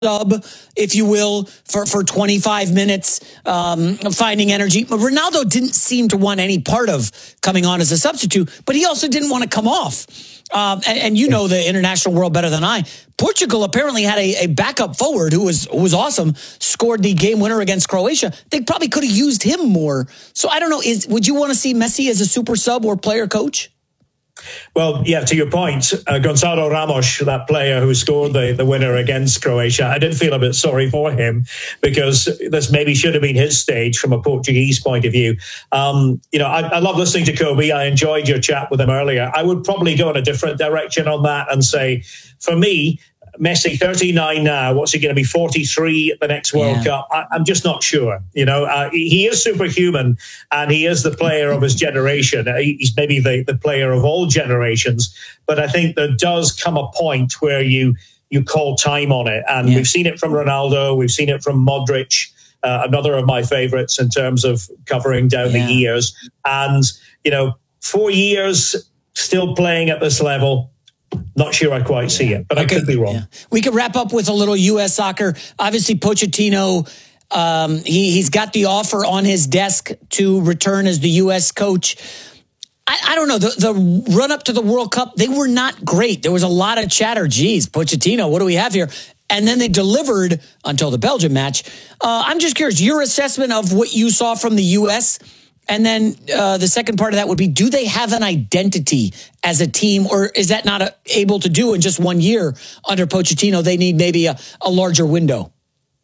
sub, if you will, for 25 minutes, finding energy. Ronaldo didn't seem to want any part of coming on as a substitute, but he also didn't want to come off. And you know the international world better than I. Portugal apparently had a backup forward who was awesome, scored the game winner against Croatia. They probably could have used him more. So I don't know, would you want to see Messi as a super sub or player coach? Well, yeah, to your point, Gonzalo Ramos, that player who scored the winner against Croatia, I did feel a bit sorry for him because this maybe should have been his stage from a Portuguese point of view. I love listening to Kobe. I enjoyed your chat with him earlier. I would probably go in a different direction on that and say, for me, Messi, 39 now. What's he going to be, 43 at the next World Cup? I'm just not sure. He is superhuman, and he is the player of his generation. He's maybe the player of all generations. But I think there does come a point where you call time on it. And we've seen it from Ronaldo. We've seen it from Modric, another of my favorites in terms of covering down the years. And, 4 years still playing at this level. Not sure I quite see it, but I could be wrong. Yeah. We could wrap up with a little U.S. soccer. Obviously, Pochettino, he's got the offer on his desk to return as the U.S. coach. I don't know. The run up to the World Cup, they were not great. There was a lot of chatter. Geez, Pochettino, what do we have here? And then they delivered until the Belgium match. I'm just curious, your assessment of what you saw from the U.S., and then the second part of that would be, do they have an identity as a team, or is that not able to do in just 1 year under Pochettino? They need maybe a larger window.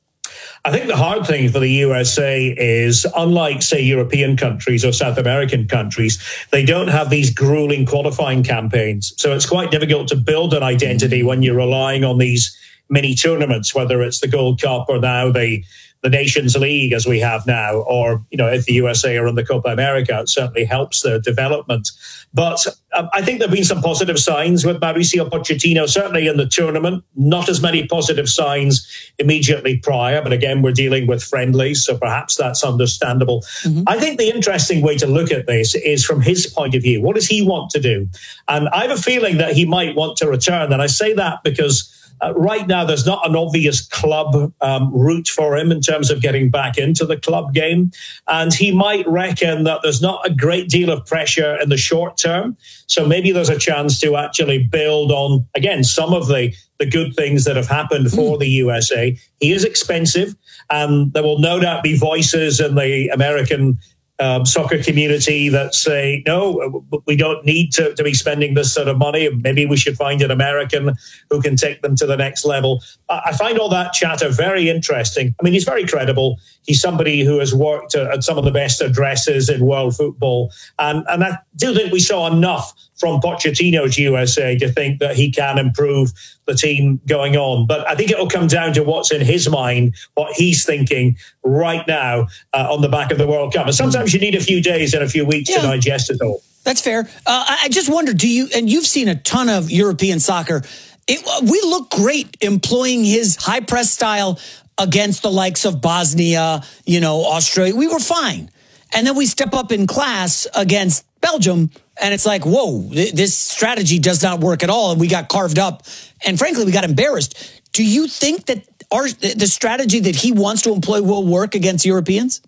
I think the hard thing for the USA is, unlike, say, European countries or South American countries, they don't have these grueling qualifying campaigns. So it's quite difficult to build an identity when you're relying on these mini tournaments, whether it's the Gold Cup or now the Nations League as we have now, or, if the USA are in the Copa America, it certainly helps their development. But I think there have been some positive signs with Mauricio Pochettino, certainly in the tournament. Not as many positive signs immediately prior, but again, we're dealing with friendlies, so perhaps that's understandable. Mm-hmm. I think the interesting way to look at this is from his point of view. What does he want to do? And I have a feeling that he might want to return. And I say that because right now, there's not an obvious club route for him in terms of getting back into the club game. And he might reckon that there's not a great deal of pressure in the short term. So maybe there's a chance to actually build on, again, some of the good things that have happened for the USA. He is expensive, and there will no doubt be voices in the American soccer community that say, no, we don't need to be spending this sort of money. Maybe we should find an American who can take them to the next level. I find all that chatter very interesting. I mean, he's very credible. He's somebody who has worked at some of the best addresses in world football. And I do think we saw enough from Pochettino's USA to think that he can improve the team going on. But I think it will come down to what's in his mind, what he's thinking right now on the back of the World Cup. And sometimes you need a few days and a few weeks to digest it all. That's fair. I just wonder, and you've seen a ton of European soccer, we look great employing his high press style against the likes of Bosnia, Australia. We were fine. And then we step up in class against Belgium, and it's like, whoa, this strategy does not work at all. And we got carved up. And frankly, we got embarrassed. Do you think that the strategy that he wants to employ will work against Europeans?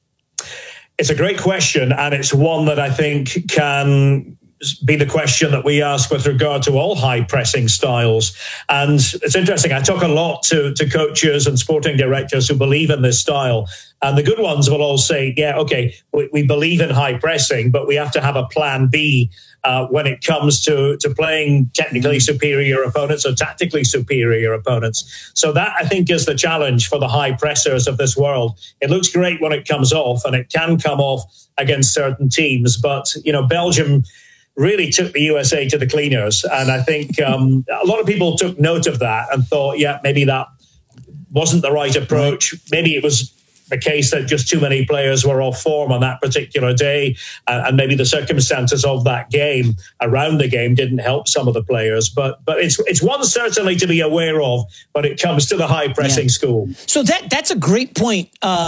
It's a great question. And it's one that I think can be the question that we ask with regard to all high pressing styles. And it's interesting. I talk a lot to coaches and sporting directors who believe in this style. And the good ones will all say, yeah, okay, we believe in high pressing, but we have to have a plan B when it comes to playing technically superior opponents or tactically superior opponents. So that, I think, is the challenge for the high pressers of this world. It looks great when it comes off, and it can come off against certain teams. But, Belgium really took the USA to the cleaners. And I think a lot of people took note of that and thought, yeah, maybe that wasn't the right approach. Maybe it was a case that just too many players were off form on that particular day. And maybe the circumstances of that game, around the game, didn't help some of the players. But it's one certainly to be aware of when it comes to the high pressing school. So that's a great point.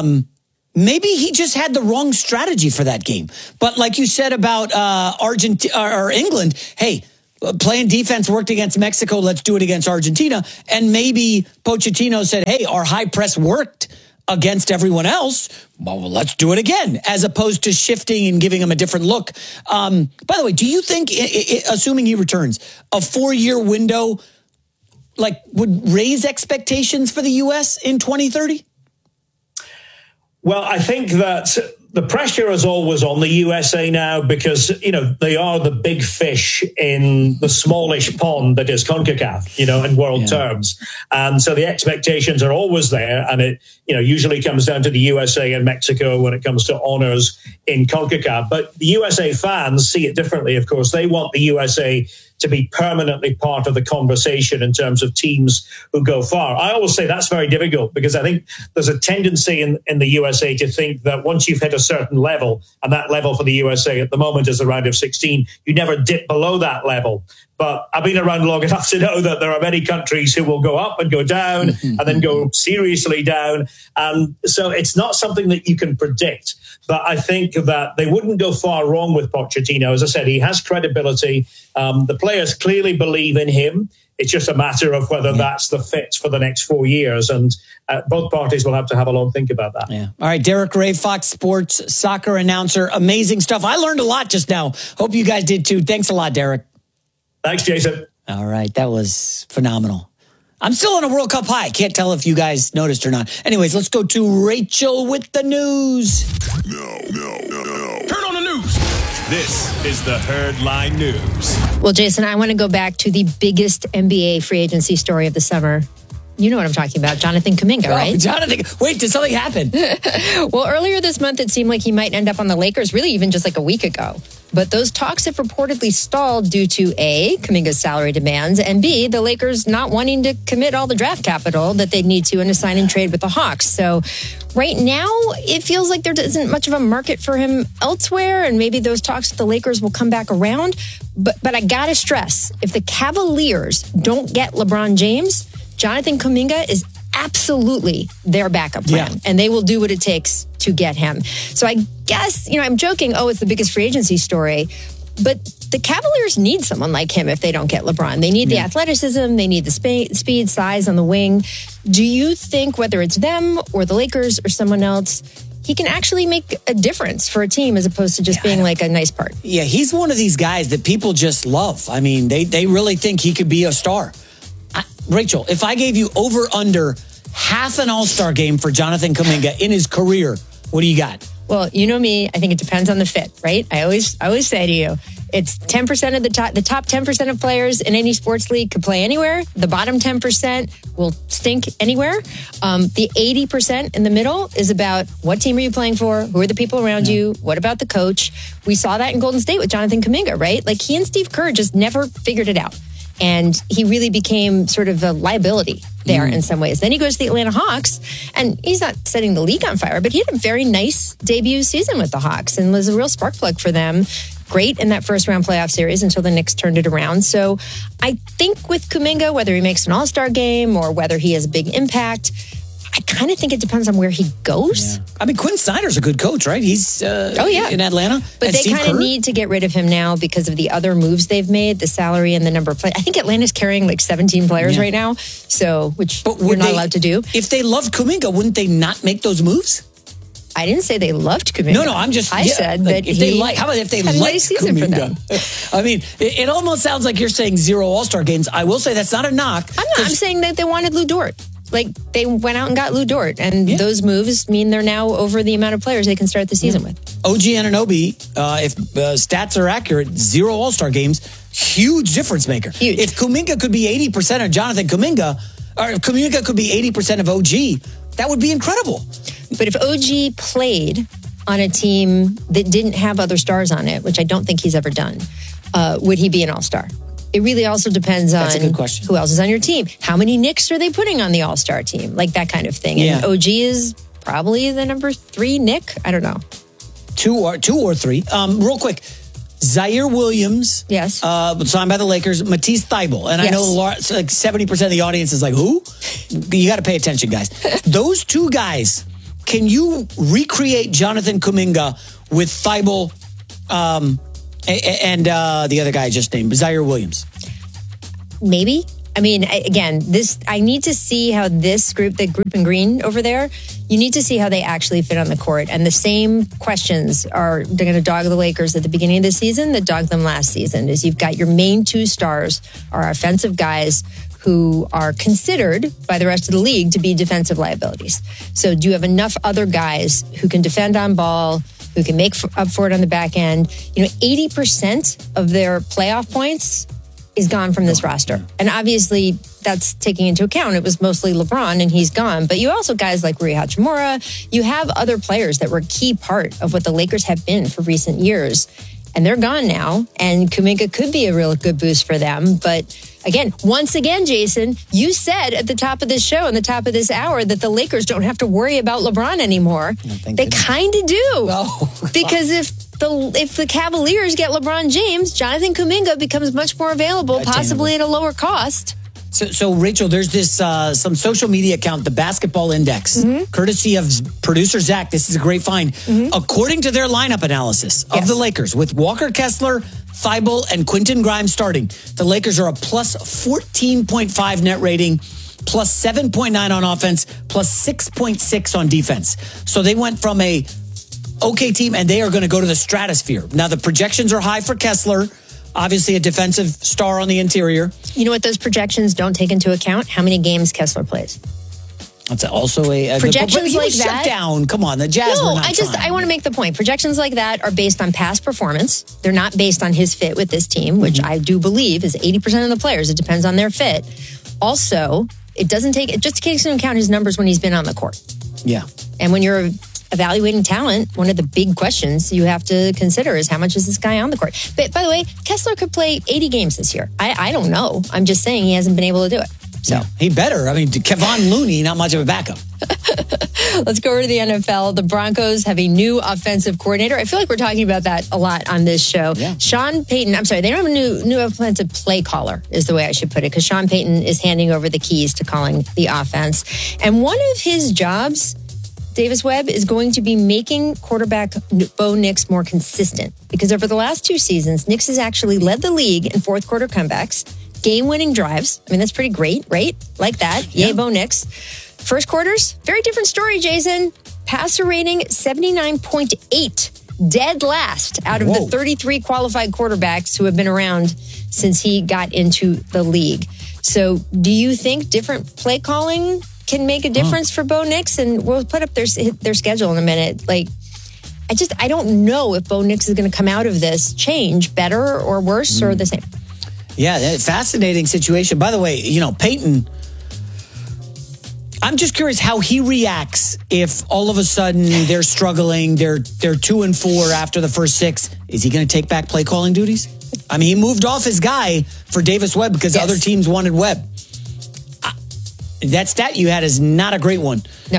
Maybe he just had the wrong strategy for that game. But like you said about Argentina or England, hey, playing defense worked against Mexico. Let's do it against Argentina. And maybe Pochettino said, hey, our high press worked against everyone else. Well, let's do it again, as opposed to shifting and giving him a different look. By the way, do you think, assuming he returns, a 4-year window would raise expectations for the U.S. in 2030? Well, I think that the pressure is always on the USA now because, they are the big fish in the smallish pond that is CONCACAF, in world terms. And so the expectations are always there. And it, usually comes down to the USA and Mexico when it comes to honors in CONCACAF. But the USA fans see it differently, of course. They want the USA to be permanently part of the conversation in terms of teams who go far. I always say that's very difficult because I think there's a tendency in the USA to think that once you've hit a certain level, and that level for the USA at the moment is the round of 16, you never dip below that level. But I've been around long enough to know that there are many countries who will go up and go down and then go seriously down. And so it's not something that you can predict. But I think that they wouldn't go far wrong with Pochettino. As I said, he has credibility. The players clearly believe in him. It's just a matter of whether that's the fit for the next 4 years. And both parties will have to have a long think about that. Yeah. All right. Derek Ray, Fox Sports soccer announcer. Amazing stuff. I learned a lot just now. Hope you guys did too. Thanks a lot, Derek. Thanks, Jason. All right. That was phenomenal. I'm still on a World Cup high. Can't tell if you guys noticed or not. Anyways, let's go to Rachel with the news. No. Turn on the news. This is the Herd Line News. Well, Jason, I want to go back to the biggest NBA free agency story of the summer. You know what I'm talking about. Jonathan Kuminga, right? Jonathan. Wait, did something happen? Well, earlier this month, it seemed like he might end up on the Lakers, really even just like a week ago. But those talks have reportedly stalled due to A, Kuminga's salary demands, and B, the Lakers not wanting to commit all the draft capital that they need to in a sign and trade with the Hawks. So right now, it feels like there isn't much of a market for him elsewhere, and maybe those talks with the Lakers will come back around. But I gotta stress, if the Cavaliers don't get LeBron James, Jonathan Kuminga is absolutely their backup plan, and they will do what it takes to get him. So I guess, I'm joking, it's the biggest free agency story, but the Cavaliers need someone like him if they don't get LeBron. They need the athleticism, they need the speed, size on the wing. Do you think whether it's them or the Lakers or someone else, he can actually make a difference for a team as opposed to just being like a nice part? Yeah, he's one of these guys that people just love. I mean, they really think he could be a star. Rachel, if I gave you over under half an all-star game for Jonathan Kuminga in his career, what do you got? Well, you know me, I think it depends on the fit, right? I always say to you, it's 10% of the top 10% of players in any sports league could play anywhere. The bottom 10% will stink anywhere. The 80% in the middle is about what team are you playing for? Who are the people around you? What about the coach? We saw that in Golden State with Jonathan Kuminga, right? Like he and Steve Kerr just never figured it out. And he really became sort of a liability there in some ways. Then he goes to the Atlanta Hawks, and he's not setting the league on fire, but he had a very nice debut season with the Hawks and was a real spark plug for them. Great in that first round playoff series until the Knicks turned it around. So I think with Kuminga, whether he makes an all-star game or whether he has a big impact, I kind of think it depends on where he goes. Yeah. I mean, Quinn Snyder's a good coach, right? He's in Atlanta. But they kind of need to get rid of him now because of the other moves they've made, the salary and the number of players. I think Atlanta's carrying like 17 players right now, which you're not allowed to do. If they loved Kuminga, wouldn't they not make those moves? I didn't say they loved Kuminga. No, I'm just. I said that if how about if they liked nice season Kuminga? For them. I mean, it almost sounds like you're saying 0 all-star games. I will say that's not a knock. I'm saying that they wanted Lou Dort. Like, they went out and got Lou Dort, and those moves mean they're now over the amount of players they can start the season with. OG Anunoby, if stats are accurate, 0 all-star games, huge difference maker. Huge. If Kuminga could be 80% of Jonathan Kuminga, or if Kuminga could be 80% of OG, that would be incredible. But if OG played on a team that didn't have other stars on it, which I don't think he's ever done, would he be an all-star? It really also depends on who else is on your team. How many Knicks are they putting on the all-star team? Like that kind of thing. And OG is probably the number 3 Knick. I don't know. 2 or 3. Real quick. Zaire Williams. Yes. Signed by the Lakers. Matisse Thybulle. And I know like 70% of the audience is like, who? You got to pay attention, guys. Those 2 guys, can you recreate Jonathan Kuminga with Thybulle And the other guy I just named, Zaire Williams. Maybe. I mean, again, I need to see how this group, the group in green over there, you need to see how they actually fit on the court. And the same questions they're going to dog the Lakers at the beginning of the season that dogged them last season. Is you've got your main two stars are offensive guys who are considered by the rest of the league to be defensive liabilities. So do you have enough other guys who can defend on ball, who can make up for it on the back end? 80% of their playoff points is gone from this roster. And obviously that's taking into account it was mostly LeBron and he's gone. But you also guys like Rui Hachimura, you have other players that were a key part of what the Lakers have been for recent years. And they're gone now. And Kuminga could be a real good boost for them. But again, once again, Jason, you said at the top of this show and the top of this hour that the Lakers don't have to worry about LeBron anymore. They kind of do. Oh. Because if the Cavaliers get LeBron James, Jonathan Kuminga becomes much more available, possibly at a lower cost. So Rachel, there's this some social media account, the Basketball Index, courtesy of producer Zach. This is a great find. According to their lineup analysis of the Lakers, with Walker Kessler, Thibault, and Quentin Grimes starting, the Lakers are a plus 14.5 net rating, plus 7.9 on offense, plus 6.6 on defense. So they went from a okay team, and they are going to go to the stratosphere. Now, the projections are high for Kessler, obviously a defensive star on the interior. You know what those projections don't take into account? How many games Kessler plays. That's also a projections good, like shut that. Come on, the Jazz. No, were not I want to make the point. Projections like that are based on past performance. They're not based on his fit with this team, which I do believe is 80% of the players. It depends on their fit. Also, it just takes into account his numbers when he's been on the court. Yeah, and when you're evaluating talent, one of the big questions you have to consider is how much is this guy on the court? But by the way, Kessler could play 80 games this year. I don't know. I'm just saying he hasn't been able to do it. So he better. I mean, Kevon Looney, not much of a backup. Let's go over to the NFL. The Broncos have a new offensive coordinator. I feel like we're talking about that a lot on this show. Yeah. Sean Payton, I'm sorry, they don't have a new offensive play caller, is the way I should put it, because Sean Payton is handing over the keys to calling the offense. And one of his jobs, Davis Webb, is going to be making quarterback Bo Nix more consistent, because over the last 2 seasons, Nix has actually led the league in fourth quarter comebacks, game-winning drives. I mean, that's pretty great, right? Like that. Yeah. Yay, Bo Nix. First quarters, very different story, Jason. Passer rating, 79.8. Dead last out of the 33 qualified quarterbacks who have been around since he got into the league. So do you think different play calling can make a difference for Bo Nix? And we'll put up their schedule in a minute. Like, I don't know if Bo Nix is going to come out of this change better or worse or the same. Yeah, fascinating situation. By the way, Peyton, I'm just curious how he reacts if all of a sudden they're struggling, they're 2-4 after the first 6. Is he going to take back play calling duties? I mean, he moved off his guy for Davis Webb because other teams wanted Webb. That stat you had is not a great one. No.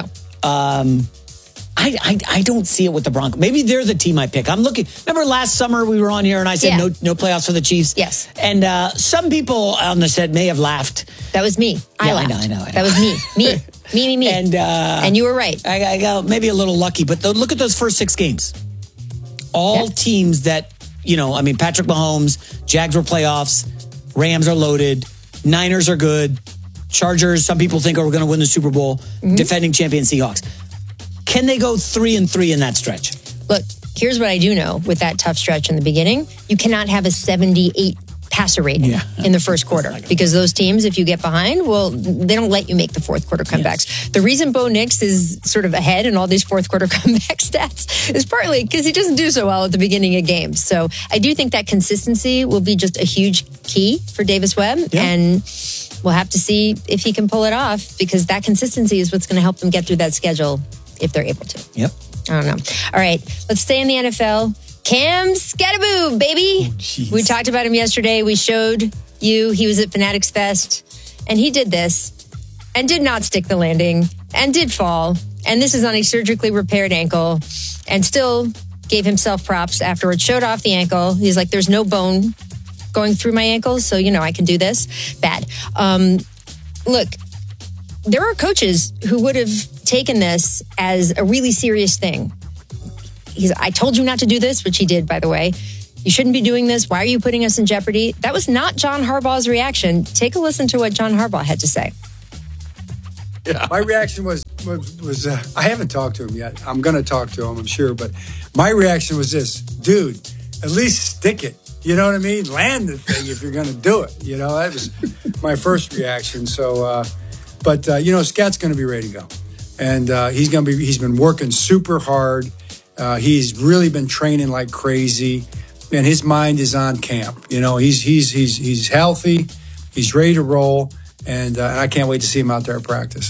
I don't see it with the Broncos. Maybe they're the team I pick. I'm looking. Remember last summer we were on here and I said no playoffs for the Chiefs? Yes. And some people on the set may have laughed. That was me. I laughed. I know. That was me. Me. And you were right. I got maybe a little lucky, but look at those first 6 games. All teams that, Patrick Mahomes, Jags were playoffs, Rams are loaded, Niners are good, Chargers, some people think are going to win the Super Bowl, defending champion Seahawks. Can they go 3-3 in that stretch? Look, here's what I do know with that tough stretch in the beginning. You cannot have a 78 passer rating in the first quarter, because those teams, if you get behind, they don't let you make the fourth quarter comebacks. Yes. The reason Bo Nix is sort of ahead in all these fourth quarter comeback stats is partly because he doesn't do so well at the beginning of games. So I do think that consistency will be just a huge key for Davis Webb. Yeah. And we'll have to see if he can pull it off, because that consistency is what's going to help them get through that schedule if they're able to. Yep. I don't know. All right, let's stay in the NFL. Cam Skattebo, baby. We talked about him yesterday. We showed you. He was at Fanatics Fest, and he did this and did not stick the landing and did fall. And this is on a surgically repaired ankle, and still gave himself props afterwards. Showed off the ankle. He's like, there's no bone going through my ankle, so, I can do this. Bad. Look, there are coaches who would have taken this as a really serious thing. I told you not to do this, which he did, by the way. You shouldn't be doing this. Why are you putting us in jeopardy? That was not John Harbaugh's reaction. Take a listen to what John Harbaugh had to say. Yeah. My reaction was I haven't talked to him yet. I'm going to talk to him, I'm sure. But my reaction was this, dude, at least stick it. You know what I mean? Land the thing if you're going to do it. You know, that was my first reaction. So, Scat's going to be ready to go. And he's been working super hard. He's really been training like crazy. And his mind is on camp. You know, he's healthy. He's ready to roll. And I can't wait to see him out there at practice.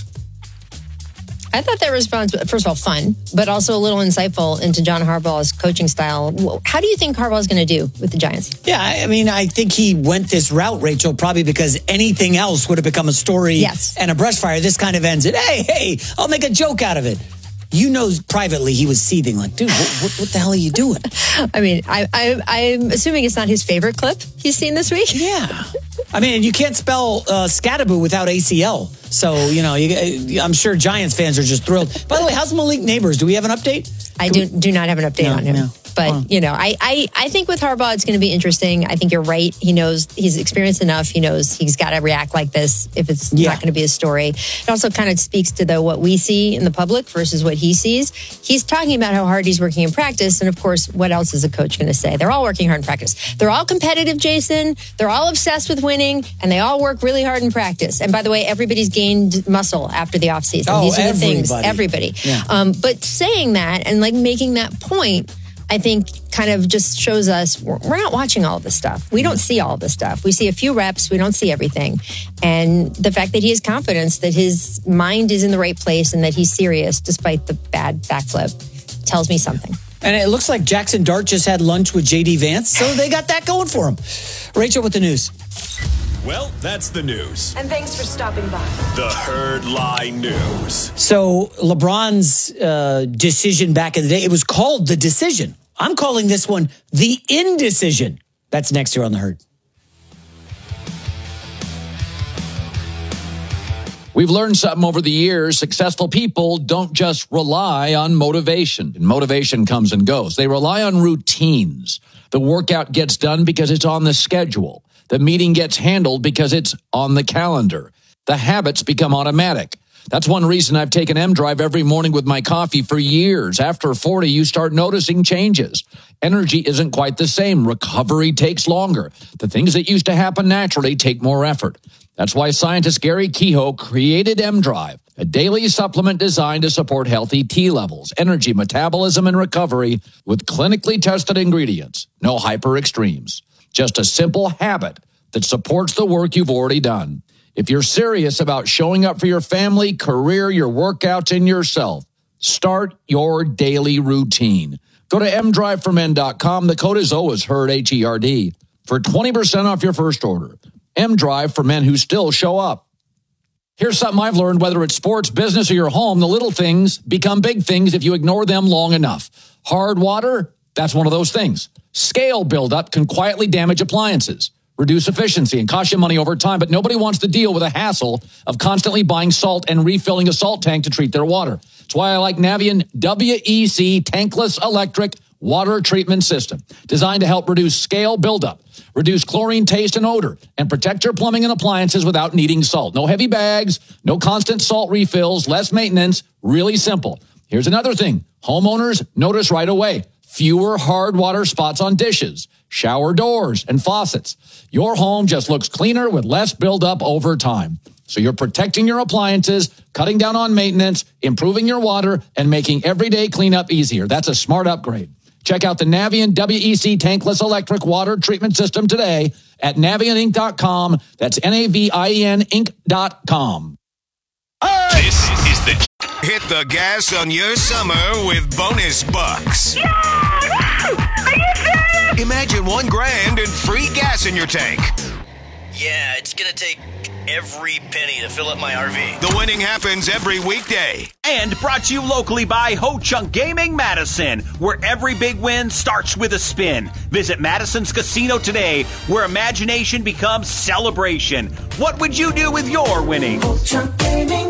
I thought that response, first of all, fun, but also a little insightful into John Harbaugh's coaching style. How do you think Harbaugh's going to do with the Giants? Yeah, I mean, I think he went this route, Rachel, probably because anything else would have become a story and a brush fire. This kind of ends it. Hey, I'll make a joke out of it. You know, privately, he was seething like, dude, what the hell are you doing? I mean, I'm assuming it's not his favorite clip he's seen this week. Yeah. I mean, you can't spell Scatterbo without ACL. So, you know, I'm sure Giants fans are just thrilled. By the way, how's Malik Neighbors? Do we have an update? I do not have an update on him. No. But, you know, I think with Harbaugh, it's going to be interesting. I think you're right. He knows he's experienced enough. He knows he's got to react like this if it's not going to be a story. It also kind of speaks to what we see in the public versus what he sees. He's talking about how hard he's working in practice. And of course, what else is a coach going to say? They're all working hard in practice. They're all competitive, Jason. They're all obsessed with winning, and they all work really hard in practice. And by the way, everybody's gained muscle after the offseason. These are the things. Everybody. Yeah. But saying that and like making that point, I think kind of just shows us we're not watching all of this stuff. We don't see all of this stuff. We see a few reps. We don't see everything. And the fact that he has confidence that his mind is in the right place and that he's serious despite the bad backflip tells me something. And it looks like Jackson Dart just had lunch with J.D. Vance, so they got that going for him. Rachel with the news. Well, that's the news. And thanks for stopping by. The Herd Lie News. So LeBron's decision back in the day, it was called the decision. I'm calling this one the indecision. That's next here on The Herd. We've learned something over the years. Successful people don't just rely on motivation. And motivation comes and goes. They rely on routines. The workout gets done because it's on the schedule. The meeting gets handled because it's on the calendar. The habits become automatic. That's one reason I've taken M-Drive every morning with my coffee for years. After 40, you start noticing changes. Energy isn't quite the same. Recovery takes longer. The things that used to happen naturally take more effort. That's why scientist Gary Kehoe created M-Drive, a daily supplement designed to support healthy T levels, energy, metabolism, and recovery with clinically tested ingredients. No hyper extremes. Just a simple habit that supports the work you've already done. If you're serious about showing up for your family, career, your workouts, and yourself, start your daily routine. Go to mdriveformen.com. The code is always HERD, H-E-R-D, for 20% off your first order. M-Drive for men who still show up. Here's something I've learned, whether it's sports, business, or your home, the little things become big things if you ignore them long enough. Hard water, that's one of those things. Scale buildup can quietly damage appliances, reduce efficiency, and cost you money over time, but nobody wants to deal with the hassle of constantly buying salt and refilling a salt tank to treat their water. That's why I like Navien WEC tankless electric water treatment system, designed to help reduce scale buildup, reduce chlorine taste and odor, and protect your plumbing and appliances without needing salt. No heavy bags, no constant salt refills, less maintenance, really simple. Here's another thing. Homeowners notice right away. Fewer hard water spots on dishes, shower doors, and faucets. Your home just looks cleaner with less buildup over time. So you're protecting your appliances, cutting down on maintenance, improving your water, and making everyday cleanup easier. That's a smart upgrade. Check out the Navien WEC tankless electric water treatment system today at NavienInc.com. That's NAVIEN Inc.com. This is the Hit the gas on your summer with bonus bucks. Yeah! Are you serious? Imagine $1,000 and free gas in your tank. Yeah, it's gonna take every penny to fill up my RV. The winning happens every weekday. And brought to you locally by Ho Chunk Gaming Madison, where every big win starts with a spin. Visit Madison's Casino today, where imagination becomes celebration. What would you do with your winnings? Ho Chunk Gaming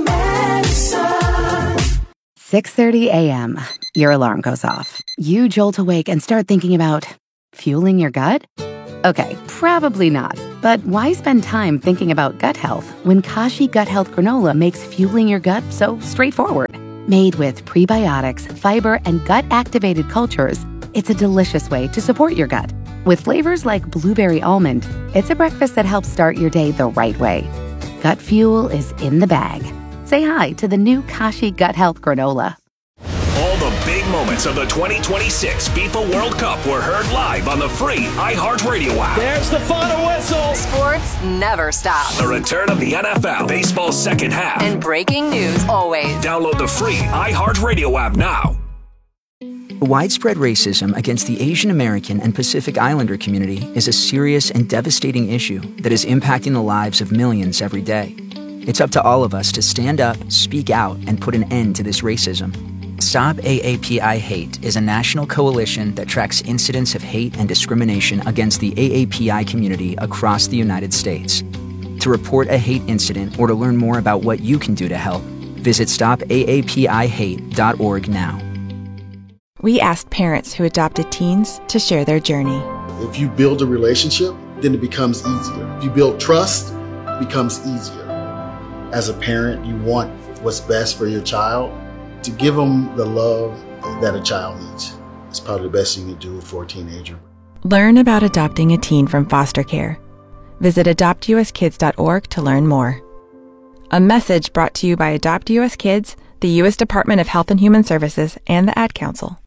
Madison. 6:30 a.m. Your alarm goes off. You jolt awake and start thinking about Fueling your gut? Okay, probably not. But why spend time thinking about gut health when Kashi Gut Health Granola makes fueling your gut so straightforward? Made with prebiotics, fiber, and gut-activated cultures, it's a delicious way to support your gut. With flavors like blueberry almond, it's a breakfast that helps start your day the right way. Gut fuel is in the bag. Say hi to the new Kashi Gut Health Granola. All the big moments of the 2026 FIFA World Cup were heard live on the free iHeartRadio app. There's the final whistle. Sports never stops. The return of the NFL, baseball's second half. And breaking news always. Download the free iHeartRadio app now. Widespread racism against the Asian American and Pacific Islander community is a serious and devastating issue that is impacting the lives of millions every day. It's up to all of us to stand up, speak out, and put an end to this racism. Stop AAPI Hate is a national coalition that tracks incidents of hate and discrimination against the AAPI community across the United States. To report a hate incident or to learn more about what you can do to help, visit stopaapihate.org now. We asked parents who adopted teens to share their journey. If you build a relationship, then it becomes easier. If you build trust, it becomes easier. As a parent, you want what's best for your child. To give them the love that a child needs. It's probably the best thing you can do for a teenager. Learn about adopting a teen from foster care. Visit adoptuskids.org to learn more. A message brought to you by Adopt US Kids, the U.S. Department of Health and Human Services, and the Ad Council.